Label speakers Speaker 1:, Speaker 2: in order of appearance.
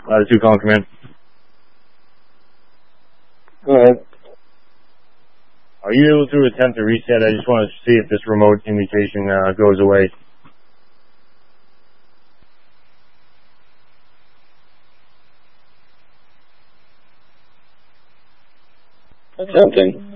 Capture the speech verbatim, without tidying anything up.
Speaker 1: Latitude calling command.
Speaker 2: Go ahead.
Speaker 1: Are you able to attempt to reset? I just want to see if this remote invitation uh, goes away.
Speaker 2: Attempting.